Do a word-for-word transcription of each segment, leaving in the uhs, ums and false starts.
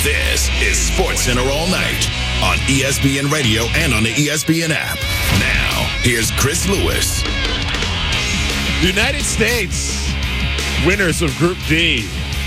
This is SportsCenter All Night on E S P N Radio and on the E S P N app. Now, here's Chris Lewis. The United States, winners of Group D,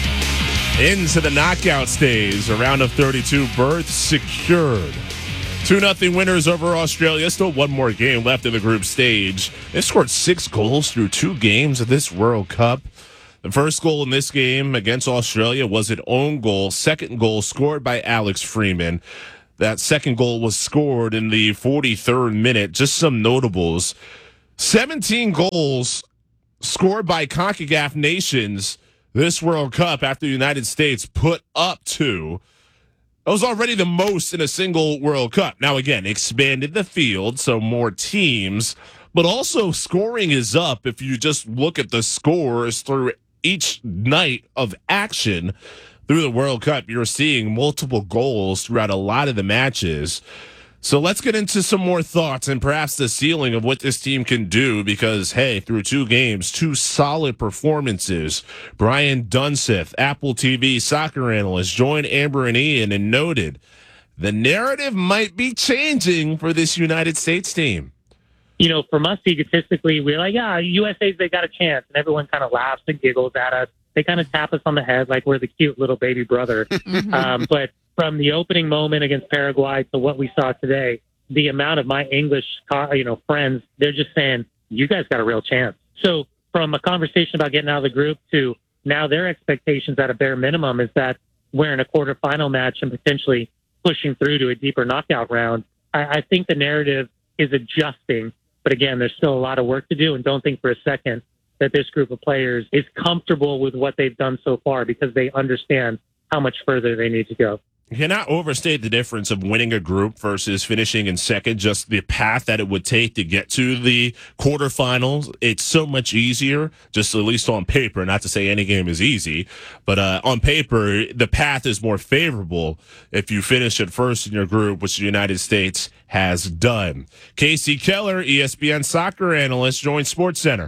into the knockout stage. A round of thirty-two berth secured. two nothing winners over Australia. Still one more game left in the group stage. They scored six goals through two games of this World Cup. The first goal in this game against Australia was an own goal. Second goal scored by Alex Freeman. That second goal was scored in the forty-third minute. Just some notables. seventeen goals scored by CONCACAF nations this World Cup after the United States put up two. That was already the most in a single World Cup. Now, again, expanded the field, so more teams, but also scoring is up if you just look at the scores through each night of action through the World Cup. You're seeing multiple goals throughout a lot of the matches. So let's get into some more thoughts and perhaps the ceiling of what this team can do because, hey, through two games, two solid performances. Brian Dunseth, Apple T V soccer analyst, joined Amber and Ian and noted the narrative might be changing for this United States team. You know, from us egotistically, we're like, yeah, U S A's, they got a chance. And everyone kind of laughs and giggles at us. They kind of tap us on the head like we're the cute little baby brother. um, but from the opening moment against Paraguay to what we saw today, the amount of my English, you know, friends, they're just saying, you guys got a real chance. So from a conversation about getting out of the group to now their expectations at a bare minimum is that we're in a quarterfinal match and potentially pushing through to a deeper knockout round. I, I think the narrative is adjusting. But again, there's still a lot of work to do, and don't think for a second that this group of players is comfortable with what they've done so far because they understand how much further they need to go. You cannot overstate the difference of winning a group versus finishing in second, just the path that it would take to get to the quarterfinals. It's so much easier, just at least on paper, not to say any game is easy, but uh, on paper, the path is more favorable if you finish at first in your group, which the United States has done. Casey Keller, E S P N soccer analyst, joined SportsCenter.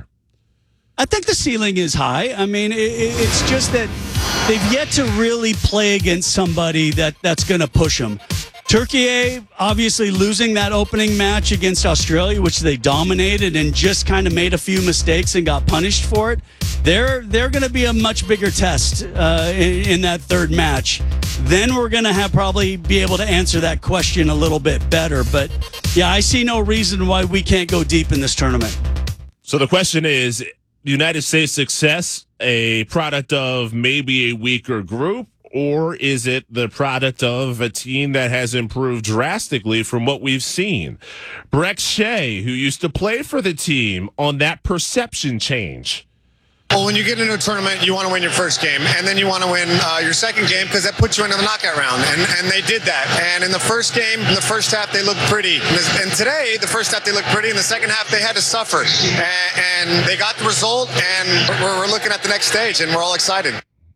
I think the ceiling is high. I mean, it, it's just that they've yet to really play against somebody that, that's going to push them. Turkey, obviously losing that opening match against Australia, which they dominated and just kind of made a few mistakes and got punished for it. They're they're going to be a much bigger test uh, in, in that third match. Then we're going to have probably be able to answer that question a little bit better. But yeah, I see no reason why we can't go deep in this tournament. So the question is, United States success a product of maybe a weaker group, or is it the product of a team that has improved drastically from what we've seen? Breck Shea, who used to play for the team, on that perception change. Well, when you get into a tournament, you want to win your first game, and then you want to win uh, your second game because that puts you into the knockout round, and, and they did that. And in the first game, in the first half, they looked pretty. And today, the first half, they looked pretty. In the second half, they had to suffer. And, and they got the result, and we're, we're looking at the next stage, and we're all excited.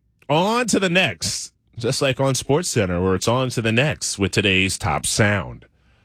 On to the next, just like on SportsCenter, where it's on to the next with today's top sound.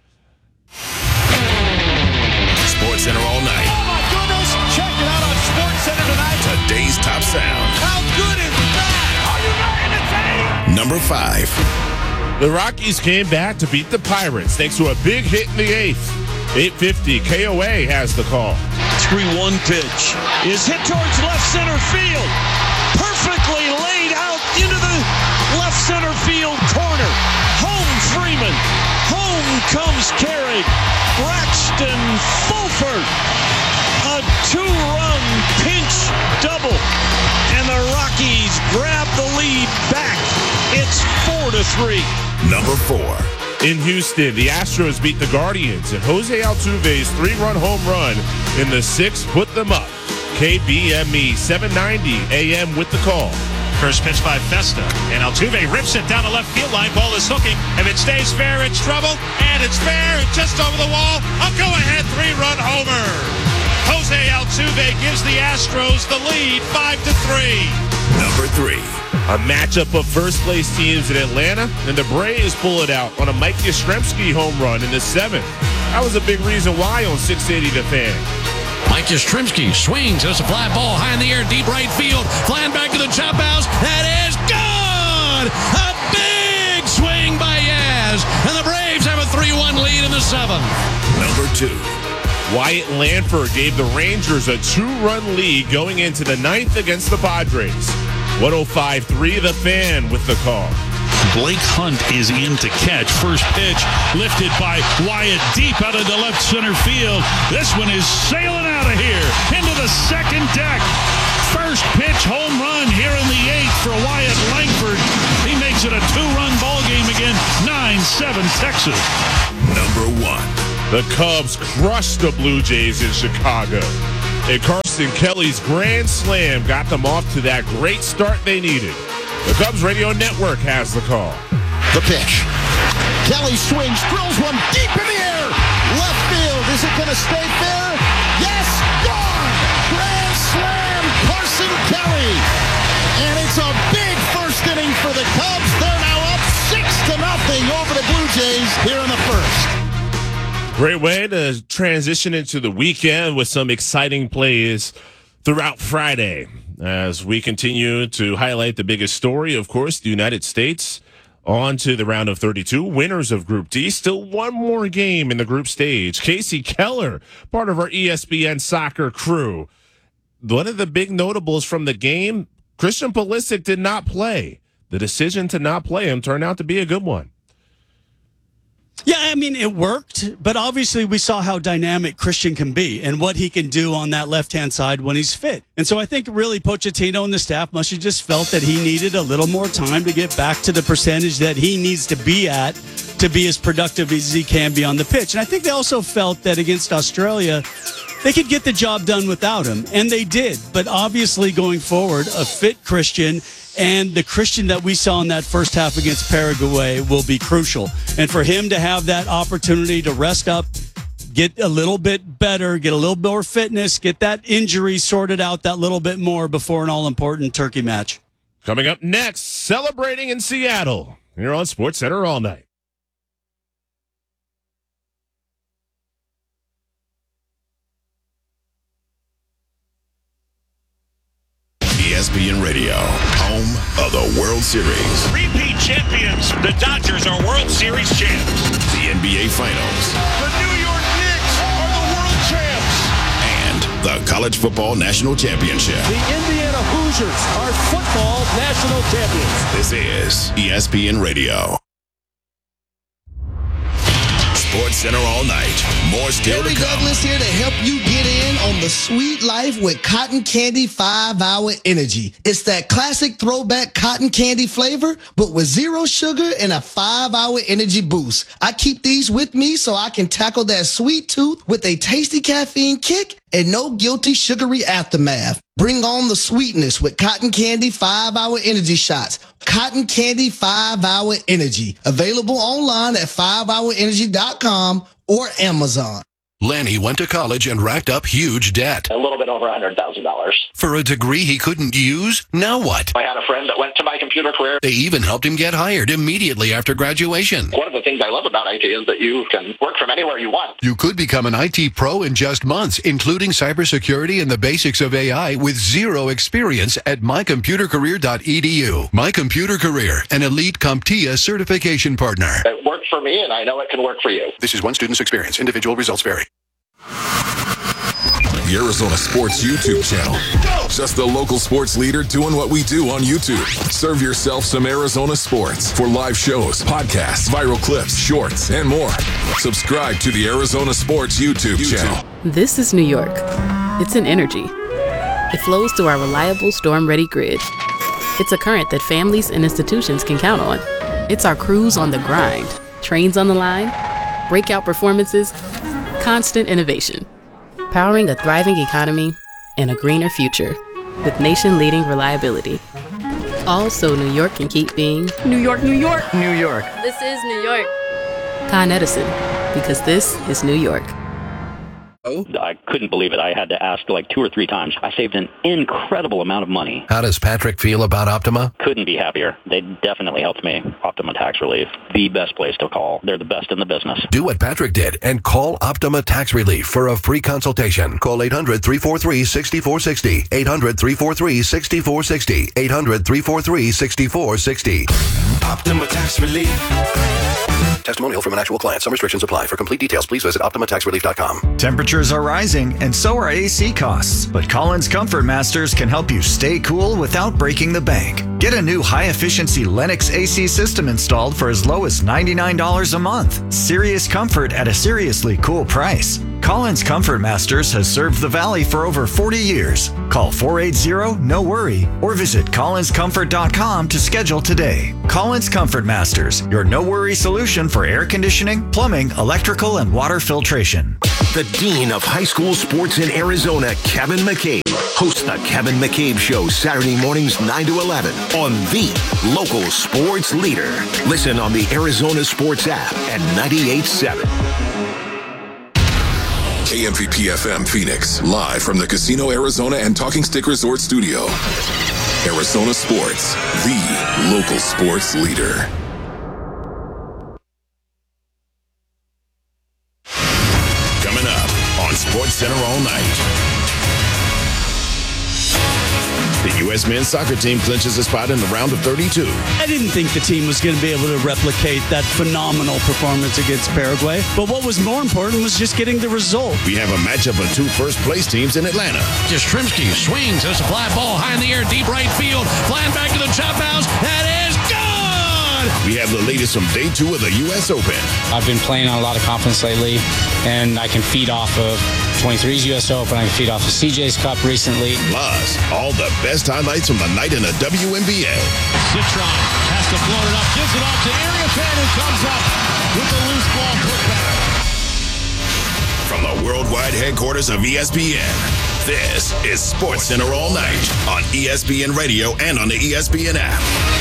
SportsCenter all night. Oh, my goodness. Check it out on SportsCenter tonight. Today's top sound. How good is that? Are you ready to take? Number five. The Rockies came back to beat the Pirates thanks to a big hit in the eighth. eight fifty, K O A has the call. three one pitch is hit towards left center field. Perfectly laid out into the left center field corner. Home Freeman. Home comes Carey. Braxton Fulford. A two-run pinch double. And the Rockies grab the lead back. It's four to three. Number four. In Houston, the Astros beat the Guardians, and Jose Altuve's three-run home run in the sixth put them up. K B M E seven ninety A M with the call. First pitch by Festa, and Altuve rips it down the left field line. Ball is hooking. If it stays fair, it's trouble, and it's fair, and just over the wall. A go-ahead three-run homer. Jose Altuve gives the Astros the lead, five to three. Number three. A matchup of first-place teams in Atlanta, and the Braves pull it out on a Mike Yastrzemski home run in the seventh. That was a big reason why on six eighty The Fan. Mike Yastrzemski swings. There's a fly ball high in the air, deep right field. Flying back to the chop house. That is good! A big seventh. Number two. Wyatt Lanford gave the Rangers a two-run lead going into the ninth against the Padres. one oh five point three The Fan with the call. Blake Hunt is in to catch. First pitch lifted by Wyatt deep out of the left center field. This one is sailing out of here into the second deck. First pitch home run here in the eighth for Wyatt Langford. He makes it a two-run ball game again. nine seven Texas. Number one. The Cubs crushed the Blue Jays in Chicago. And Carson Kelly's grand slam got them off to that great start they needed. The Cubs Radio Network has the call. The pitch. Kelly swings, drills one deep in the air. Left field. Is it going to stay fair? Yes, gone. Grand slam, Carson Kelly. And it's a big first inning for the Cubs. They're now up six to nothing over the Blue Jays here in the first. Great way to transition into the weekend with some exciting plays throughout Friday. As we continue to highlight the biggest story, of course, the United States on to the round of thirty-two, winners of Group D. Still one more game in the group stage. Casey Keller, part of our E S P N soccer crew. One of the big notables from the game, Christian Pulisic did not play. The decision to not play him turned out to be a good one. Yeah, I mean, it worked, but obviously we saw how dynamic Christian can be and what he can do on that left-hand side when he's fit. And so I think really Pochettino and the staff must have just felt that he needed a little more time to get back to the percentage that he needs to be at to be as productive as he can be on the pitch. And I think they also felt that against Australia, they could get the job done without him, and they did. But obviously going forward, a fit Christian and the Christian that we saw in that first half against Paraguay will be crucial. And for him to have that opportunity to rest up, get a little bit better, get a little more fitness, get that injury sorted out that little bit more before an all-important Turkey match. Coming up next, celebrating in Seattle. Here on SportsCenter all night. E S P N Radio, home of the World Series. Repeat champions, the Dodgers are World Series champs. The N B A Finals. The New York Knicks are the world champs. And the College Football National Championship. The Indiana Hoosiers are football national champions. This is E S P N Radio. SportsCenter all night. More still Gary to come. Douglas here to help you get in on the sweet life with Cotton Candy five hour Energy. It's that classic throwback cotton candy flavor, but with zero sugar and a five hour energy boost. I keep these with me so I can tackle that sweet tooth with a tasty caffeine kick and no guilty sugary aftermath. Bring on the sweetness with Cotton Candy five hour Energy shots. Cotton Candy five hour Energy. Available online at five hour energy dot com or Amazon. Lanny went to college and racked up huge debt. A little bit over one hundred thousand dollars. For a degree he couldn't use? Now what? I had a friend that went to my computer career. They even helped him get hired immediately after graduation. One of the things I love about I T is that you can work from anywhere you want. You could become an I T pro in just months, including cybersecurity and the basics of A I with zero experience at my computer career dot e d u. My Computer Career, an elite CompTIA certification partner. It worked for me, and I know it can work for you. This is one student's experience. Individual results vary. The Arizona Sports YouTube channel. Just the local sports leader doing what we do on YouTube. Serve yourself some Arizona sports for live shows, podcasts, viral clips, shorts, and more. Subscribe to the Arizona Sports YouTube, YouTube. channel. This is New York. It's an energy. It flows through our reliable storm-ready grid. It's a current that families and institutions can count on. It's our crews on the grind, trains on the line, breakout performances, constant innovation. Powering a thriving economy and a greener future with nation-leading reliability. All so New York can keep being New York, New York, New York. This is New York. Con Edison, because this is New York. I couldn't believe it. I had to ask like two or three times. I saved an incredible amount of money. How does Patrick feel about Optima? Couldn't be happier. They definitely helped me. Optima Tax Relief, the best place to call. They're the best in the business. Do what Patrick did and call Optima Tax Relief for a free consultation. Call eight hundred, three four three, six four six zero. eight hundred, three four three, six four six zero. eight hundred, three four three, six four six zero. Optima Tax Relief. Testimonial from an actual client. Some restrictions apply. For complete details, please visit Optima Tax Relief dot com. Temperatures are rising, and so are A C costs. But Collins Comfort Masters can help you stay cool without breaking the bank. Get a new high-efficiency Lennox A C system installed for as low as ninety-nine dollars a month. Serious comfort at a seriously cool price. Collins Comfort Masters has served the Valley for over forty years. Call four eight zero, N O worry or visit collins comfort dot com to schedule today. Collins Comfort Masters, your no-worry solution for air conditioning, plumbing, electrical, and water filtration. The Dean of High School Sports in Arizona, Kevin McCabe, hosts the Kevin McCabe Show Saturday mornings nine to eleven on the local sports leader. Listen on the Arizona Sports app at ninety-eight point seven. K M V P F M Phoenix, live from the Casino Arizona and Talking Stick Resort Studio. Arizona Sports, the local sports leader. Coming up on Sports Center all night. The U S men's soccer team clinches a spot in the round of thirty-two. I didn't think the team was going to be able to replicate that phenomenal performance against Paraguay. But what was more important was just getting the result. We have a matchup of two first-place teams in Atlanta. Yastrzemski swings. There's a fly ball high in the air, deep right field. Flying back to the top house. That is good! We have the latest from day two of the U S Open. I've been playing on a lot of confidence lately, and I can feed off of twenty-three's U S Open. I can feed off of C J's Cup recently. Plus, all the best highlights from the night in the W N B A. Citron has to float it up, gives it off to Area Fan, who comes up with the loose ball put back. From the worldwide headquarters of E S P N, this is Sports Center All Night on E S P N Radio and on the E S P N app.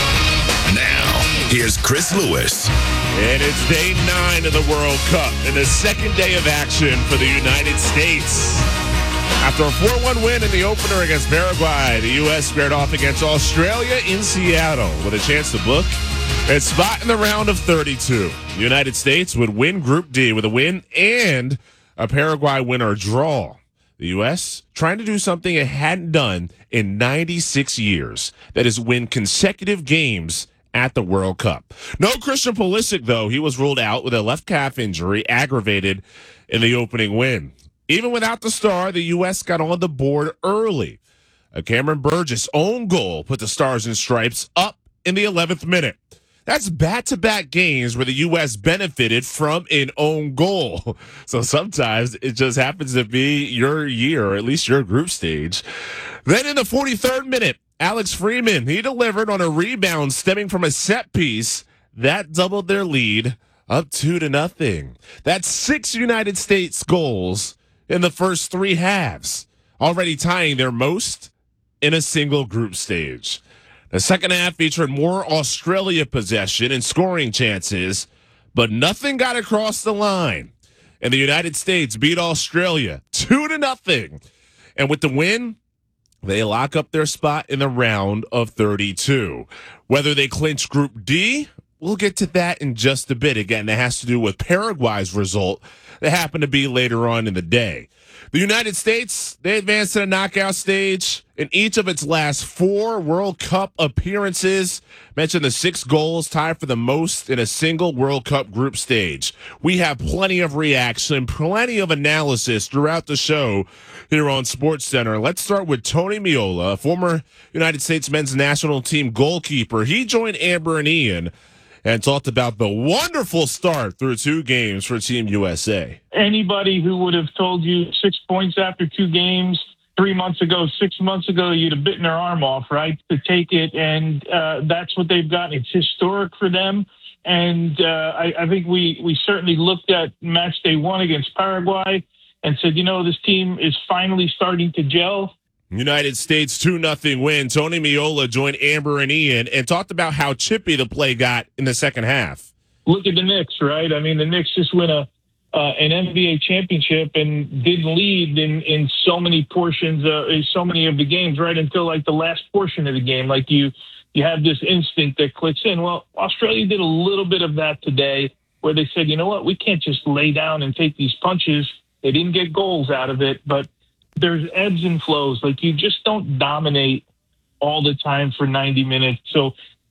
Now, here's Chris Lewis. And it's day nine of the World Cup and the second day of action for the United States. After a four one win in the opener against Paraguay, the U S squared off against Australia in Seattle with a chance to book its spot in the round of thirty-two. The United States would win Group D with a win and a Paraguay win or draw. The U S trying to do something it hadn't done in ninety-six years. That is win consecutive games at the World Cup. No Christian Pulisic, though. He was ruled out with a left calf injury aggravated in the opening win. Even without the star, the U S got on the board early. A Cameron Burgess own goal put the Stars and Stripes up in the eleventh minute. That's back-to-back games where the U S benefited from an own goal. So sometimes it just happens to be your year, or at least your group stage. Then in the forty-third minute, Alex Freeman, he delivered on a rebound stemming from a set piece. That doubled their lead up two to nothing. That's six United States goals in the first three halves, already tying their most in a single group stage. The second half featured more Australia possession and scoring chances, but nothing got across the line. And the United States beat Australia two to nothing. And with the win, they lock up their spot in the round of thirty-two. Whether they clinch Group D, we'll get to that in just a bit. Again, that has to do with Paraguay's result that happened to be later on in the day. The United States, they advanced to the knockout stage in each of its last four World Cup appearances. Mentioned the six goals, tied for the most in a single World Cup group stage. We have plenty of reaction, plenty of analysis throughout the show here on Sports Center. Let's start with Tony Meola, a former United States men's national team goalkeeper. He joined Amber and Ian and talked about the wonderful start through two games for Team U S A. Anybody who would have told you six points after two games three months ago, six months ago, you'd have bitten their arm off, right, to take it. And uh, that's what they've got. It's historic for them. And uh, I, I think we, we certainly looked at match day one against Paraguay and said, you know, this team is finally starting to gel. United States two nothing win. Tony Meola joined Amber and Ian and talked about how chippy the play got in the second half. Look at the Knicks, right? I mean, the Knicks just win a uh, an N B A championship and didn't lead in, in so many portions, uh, in so many of the games, right until like the last portion of the game. Like you, you have this instinct that clicks in. Well, Australia did a little bit of that today where they said, you know what, we can't just lay down and take these punches. They didn't get goals out of it, but there's ebbs and flows. Like you just don't dominate all the time for ninety minutes. So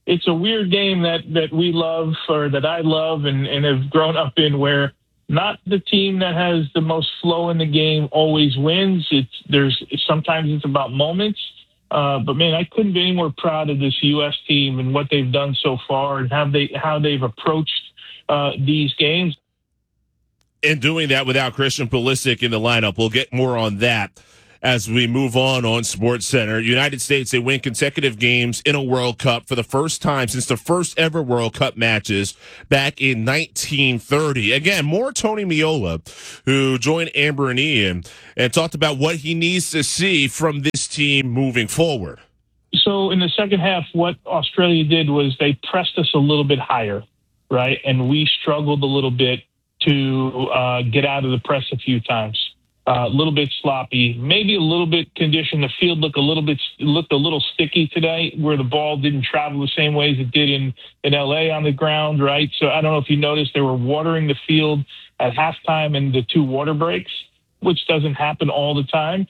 it's a weird game that, that we love or that I love and, and have grown up in, where not the team that has the most flow in the game always wins. It's there's sometimes it's about moments. Uh, but man, I couldn't be any more proud of this U S team and what they've done so far and how they how they've approached uh, these games. And doing that without Christian Pulisic in the lineup. We'll get more on that as we move on on SportsCenter. United States, they win consecutive games in a World Cup for the first time since the first ever World Cup matches back in nineteen thirty. Again, more Tony Meola, who joined Amber and Ian and talked about what he needs to see from this team moving forward. So in the second half, what Australia did was they pressed us a little bit higher, right? And we struggled a little bit to uh, get out of the press a few times. Uh, a little bit sloppy, maybe a little bit conditioned. The field looked a little bit looked a little sticky today, where the ball didn't travel the same way as it did in, in L A on the ground, right? So I don't know if you noticed, they were watering the field at halftime and the two water breaks, which doesn't happen all the time.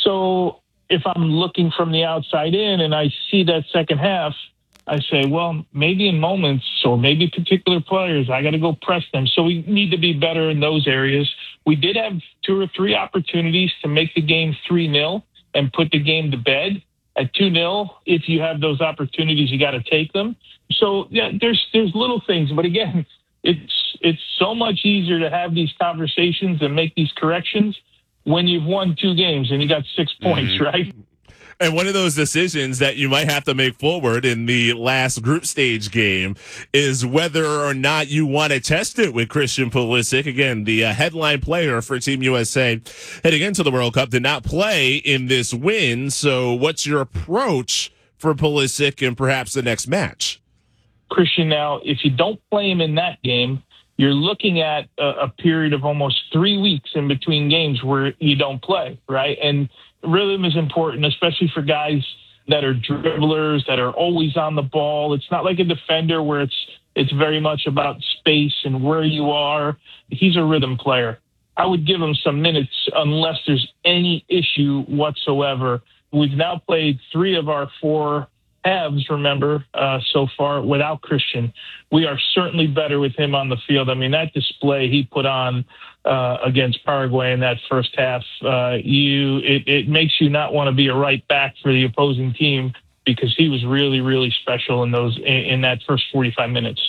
So if I'm looking from the outside in and I see that second half, I say, well, maybe in moments or maybe particular players, I got to go press them. So we need to be better in those areas. We did have two or three opportunities to make the game three nil and put the game to bed. At two nil, if you have those opportunities, you got to take them. So, yeah, there's there's little things. But, again, it's it's so much easier to have these conversations and make these corrections when you've won two games and you got six points, mm-hmm. right? And one of those decisions that you might have to make forward in the last group stage game is whether or not you want to test it with Christian Pulisic. Again, the uh, headline player for Team U S A heading into the World Cup did not play in this win. So what's your approach for Pulisic in perhaps the next match? Christian, now, if you don't play him in that game, you're looking at a, a period of almost three weeks in between games where you don't play, right? And rhythm is important, especially for guys that are dribblers, that are always on the ball. It's not like a defender where it's it's very much about space and where you are. He's a rhythm player. I would give him some minutes unless there's any issue whatsoever. We've now played three of our four halves, remember, uh, so far without Christian. We are certainly better with him on the field. I mean, that display he put on uh, against Paraguay in that first half, uh, you it, it makes you not want to be a right back for the opposing team, because he was really, really special in those in, in that first forty-five minutes.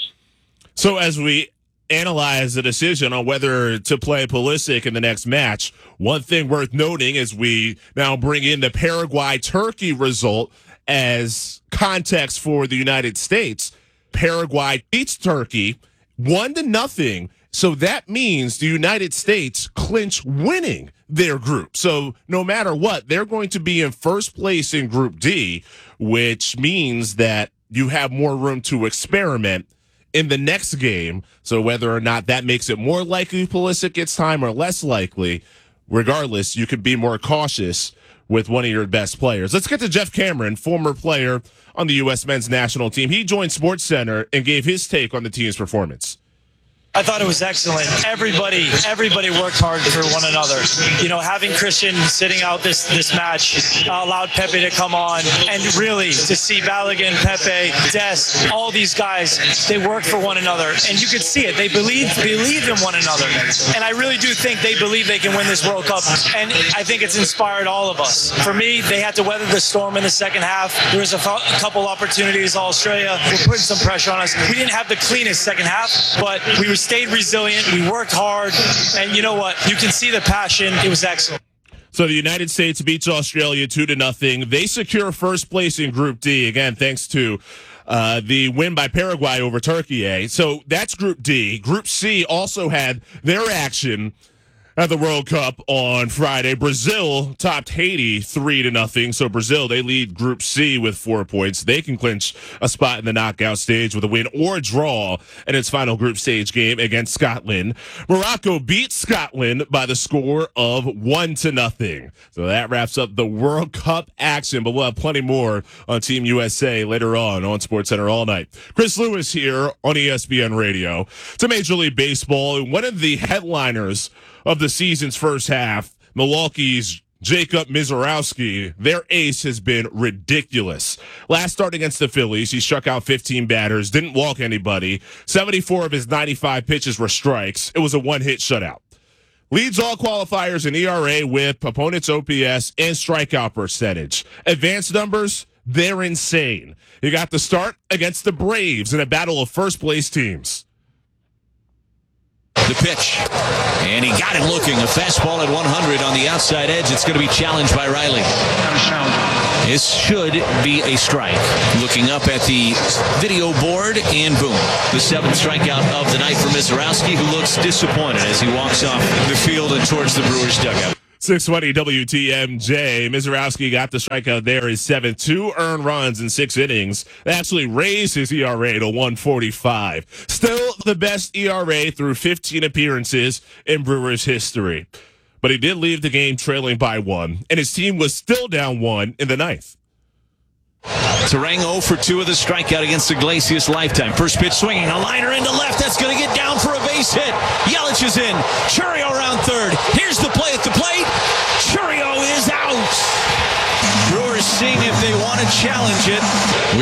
So as we analyze the decision on whether to play Pulisic in the next match, one thing worth noting is we now bring in the Paraguay-Turkey result as context for the United States. Paraguay beats Turkey one to nothing. So that means the United States clinch winning their group. So no matter what, they're going to be in first place in Group D, which means that you have more room to experiment in the next game. So whether or not that makes it more likely Pulisic gets time or less likely, regardless, you can be more cautious with one of your best players. Let's get to Jeff Cameron, former player on the U S men's national team. He joined SportsCenter and gave his take on the team's performance. I thought it was excellent. Everybody, everybody worked hard for one another. You know, having Christian sitting out this this match uh, allowed Pepe to come on, and really to see Balogun, Pepe, Des, all these guys, they work for one another, and you could see it. They believe believe in one another, and I really do think they believe they can win this World Cup, and I think it's inspired all of us. For me, they had to weather the storm in the second half. There was a, a couple opportunities. Australia were putting some pressure on us. We didn't have the cleanest second half, but we were stayed resilient. We worked hard, and you know what? You can see the passion. It was excellent. So the United States beats Australia two to nothing. They secure first place in Group D, again, thanks to uh, the win by Paraguay over Turkey. Eh? So that's Group D. Group C also had their action at the World Cup on Friday. Brazil topped Haiti three to nothing. So Brazil, they lead Group C with four points. They can clinch a spot in the knockout stage with a win or draw in its final group stage game against Scotland. Morocco beat Scotland by the score of one to nothing. So that wraps up the World Cup action, but we'll have plenty more on Team U S A later on on SportsCenter all night. Chris Lewis here on E S P N Radio. To Major League Baseball, one of the headliners of the season's first half, Milwaukee's Jacob Misiorowski, their ace, has been ridiculous. Last start against the Phillies, he struck out fifteen batters, didn't walk anybody. seventy-four of his ninety-five pitches were strikes. It was a one-hit shutout. Leads all qualifiers in E R A, whip, opponent's O P S, and strikeout percentage. Advanced numbers, they're insane. He got the start against the Braves in a battle of first-place teams. The pitch, and he got him looking. A fastball at one hundred on the outside edge. It's going to be challenged by Riley. This should be a strike. Looking up at the video board, and boom. The seventh strikeout of the night for Misiorowski, who looks disappointed as he walks off the field and towards the Brewers dugout. six twenty W T M J. Misiorowski got the strikeout there. His seventh, two earned runs in six innings. That actually raised his E R A to one forty-five. Still the best E R A through fifteen appearances in Brewers history. But he did leave the game trailing by one, and his team was still down one in the ninth. Turang oh for two of the strikeout against Iglesias lifetime. First pitch swinging, a liner into left. That's going to get down for a base hit. Yelich is in. Chourio around third. Here's the play at the plate. Chourio is out. Brewers seeing if they want to challenge it.